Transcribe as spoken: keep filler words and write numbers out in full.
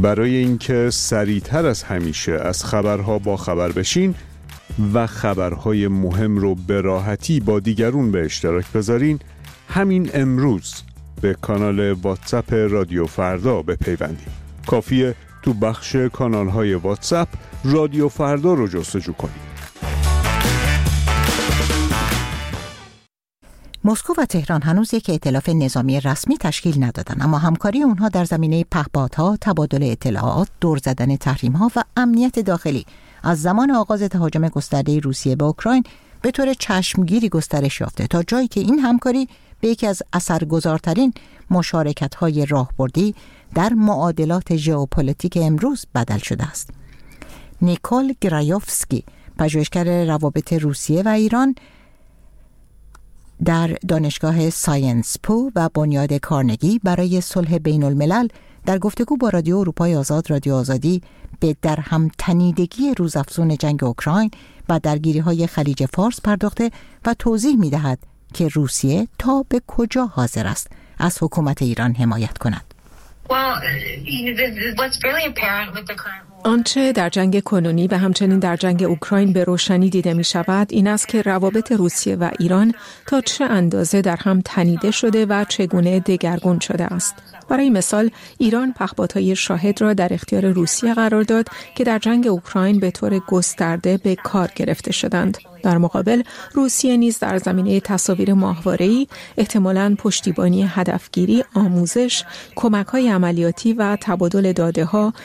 برای اینکه سریعتر از همیشه از خبرها با خبر بشین و خبرهای مهم رو به راحتی با دیگرون به اشتراک بذارین، همین امروز به کانال واتساپ رادیو فردا بپیوندید. کافیه تو بخش کانال‌های واتساپ رادیو فردا رو جستجو کنید. مسکو و تهران هنوز یک ائتلاف نظامی رسمی تشکیل ندادند، اما همکاری اونها در زمینه پهپادها، تبادل اطلاعات، دور زدن تحریم‌ها و امنیت داخلی از زمان آغاز تهاجم گسترده روسیه به اوکراین به طور چشمگیری گسترش یافته، تا جایی که این همکاری به یکی از اثرگذارترین مشارکت‌های راهبردی در معادلات ژئوپلیتیک امروز بدل شده است. نیکول گرایوفسکی، پژوهشگر روابط روسیه و ایران در دانشگاه ساینس پو و بنیاد کارنگی برای صلح بین الملل، در گفتگو با رادیو اروپای آزاد رادیو آزادی به در هم تنیدگی روزافزون جنگ اوکراین و درگیری‌های خلیج فارس پرداخته و توضیح می‌دهد که روسیه تا به کجا حاضر است از حکومت ایران حمایت کند. آنچه در جنگ کنونی و همچنین در جنگ اوکراین به روشنی دیده می شود این است که روابط روسیه و ایران تا چه اندازه در هم تنیده شده و چگونه دگرگون شده است. برای مثال ایران پهپادهای شاهد را در اختیار روسیه قرار داد که در جنگ اوکراین به طور گسترده به کار گرفته شدند. در مقابل روسیه نیز در زمینه تصاویر ماهواره‌ای، احتمالاً پشتیبانی هدفگیری، آموزش، کمک‌های عملیاتی و تبادل داده‌ها